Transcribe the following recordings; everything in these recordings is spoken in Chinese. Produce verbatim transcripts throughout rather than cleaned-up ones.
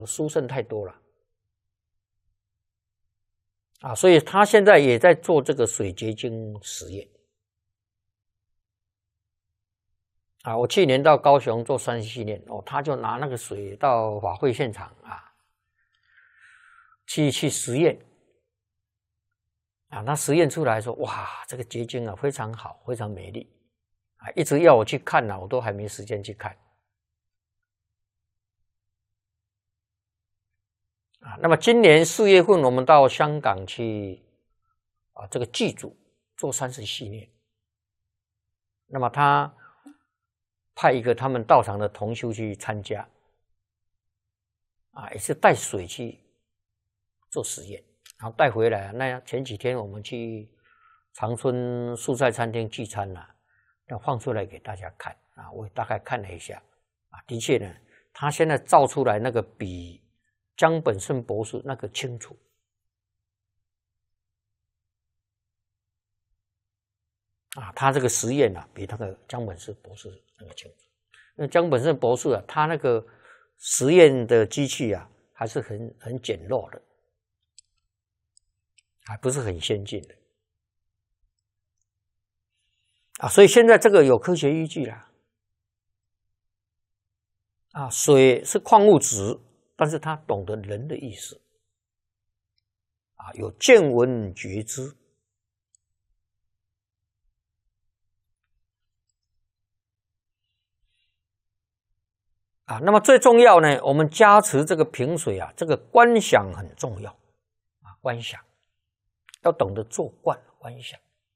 殊胜太多了啊，所以他现在也在做这个水结晶实验啊。我去年到高雄做三系列哦，他就拿那个水到法会现场啊，去去实验啊，他实验出来说，哇，这个结晶啊非常好，非常美丽啊，一直要我去看呢、啊，我都还没时间去看。啊，那么今年四月份我们到香港去啊，这个祭祖做三十系列，那么他派一个他们道场的同修去参加，啊，也是带水去做实验，然后带回来。那前几天我们去长春素菜餐厅聚餐了、啊，那放出来给大家看啊，我大概看了一下，啊，的确呢，他现在造出来那个比江本胜博士那个清楚啊，他这个实验啊，比那个江本胜博士那个清楚。因为江本胜博士啊，他那个实验的机器啊，还是很很简陋的，还不是很先进的啊。所以现在这个有科学依据啦。啊，水是矿物质。但是他懂得人的意思，啊，有见闻觉知，啊，那么最重要呢，我们加持这个瓶水啊，这个观想很重要，啊，观想要懂得做观观想，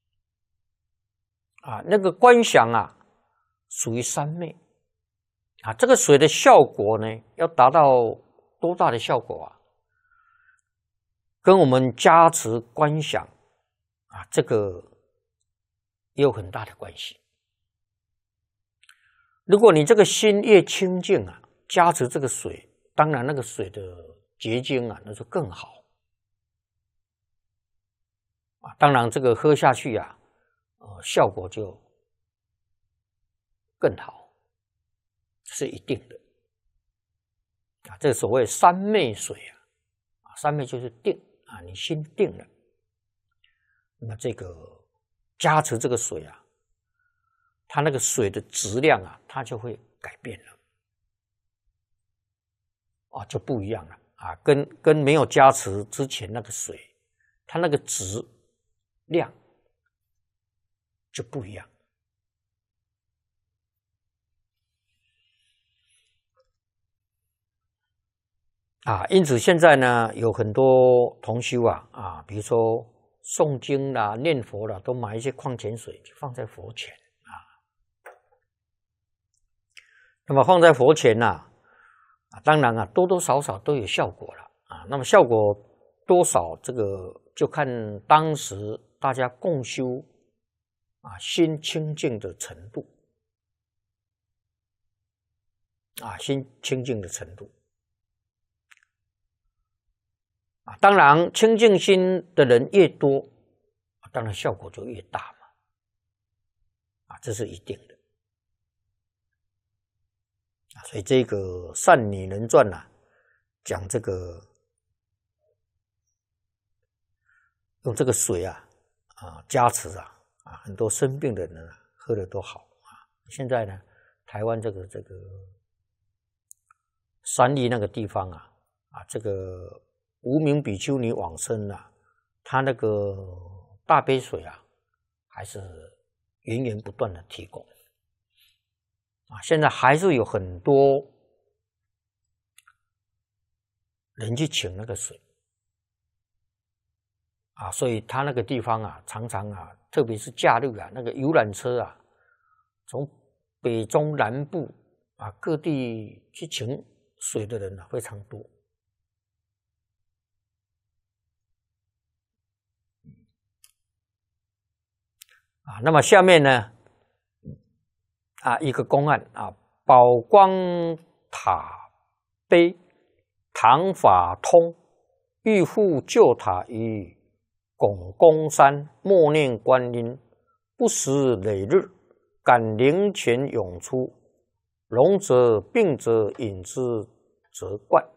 啊，那个观想啊，属于三昧，啊，这个水的效果呢，要达到多大的效果啊？跟我们加持观想啊，这个也有很大的关系。如果你这个心越清净啊，加持这个水，当然那个水的结晶啊，那就更好啊。当然这个喝下去啊，呃，效果就更好，是一定的。啊，这所谓三昧水啊，啊，三昧就是定啊，你心定了，那么这个加持这个水啊，它那个水的质量啊，它就会改变了，啊，就不一样了啊，跟跟没有加持之前那个水，它那个质量就不一样。啊，因此现在呢，有很多同修啊，啊，比如说诵经啦、念佛啦，都买一些矿泉水放在佛前啊。那么放在佛前呐、啊，啊，当然啊，多多少少都有效果了啊。那么效果多少，这个就看当时大家共修啊，心清净的程度啊，心清净的程度。啊，当然，清净心的人越多，当然效果就越大嘛，啊，这是一定的。啊，所以这个《善女人传》啊，讲这个用这个水啊，啊加持啊，啊很多生病的人啊喝的都好啊。现在呢，台湾这个这个三立那个地方啊，啊这个。无名比丘尼往生啊，他那个大杯水啊，还是源源不断的提供啊。现在还是有很多人去请那个水啊，所以他那个地方啊，常常啊，特别是假日啊，那个游览车啊，从北中南部啊各地去请水的人啊，非常多。啊，那么下面呢，啊，一个公案啊，宝光塔碑，唐法通，欲复旧塔于拱公山，默念观音，不时累日，感灵泉涌出，聋者病者饮之则怪。